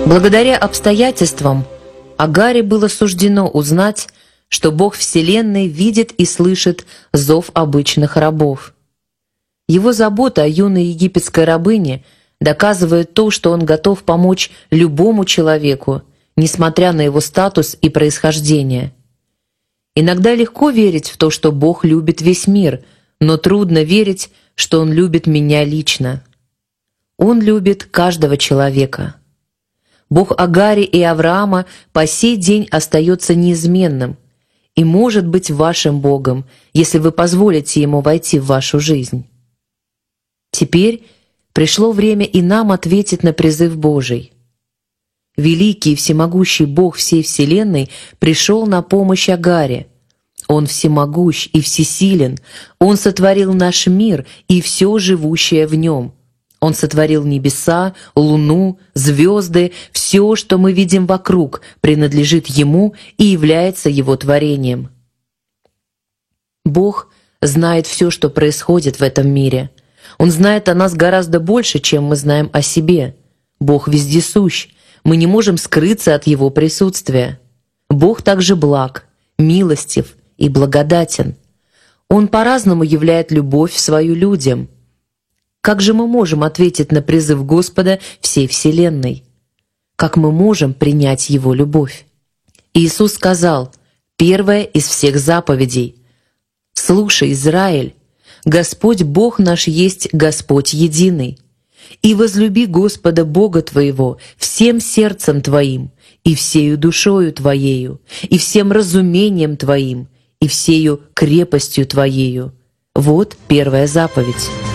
Благодаря обстоятельствам Агаре было суждено узнать, что Бог Вселенной видит и слышит зов обычных рабов. Его забота о юной египетской рабыне доказывает то, что он готов помочь любому человеку, несмотря на его статус и происхождение. Иногда легко верить в то, что Бог любит весь мир, но трудно верить, что Он любит меня лично. Он любит каждого человека. Бог Агари и Авраама по сей день остается неизменным и может быть вашим Богом, если вы позволите Ему войти в вашу жизнь. Теперь пришло время и нам ответить на призыв Божий. Великий и всемогущий Бог всей Вселенной пришел на помощь Агаре. Он всемогущ и всесилен. Он сотворил наш мир и все живущее в нем. Он сотворил небеса, луну, звезды. Все, что мы видим вокруг, принадлежит Ему и является Его творением. Бог знает все, что происходит в этом мире. Он знает о нас гораздо больше, чем мы знаем о себе. Бог вездесущ. Мы не можем скрыться от Его присутствия. Бог также благ, милостив и благодатен. Он по-разному являет любовь свою людям. Как же мы можем ответить на призыв Господа всей Вселенной? Как мы можем принять Его любовь? Иисус сказал, первая из всех заповедей: «Слушай, Израиль, Господь Бог наш есть Господь единый. И возлюби Господа Бога твоего всем сердцем твоим, и всею душою твоею, и всем разумением твоим, и всею крепостью твоею». Вот первая заповедь.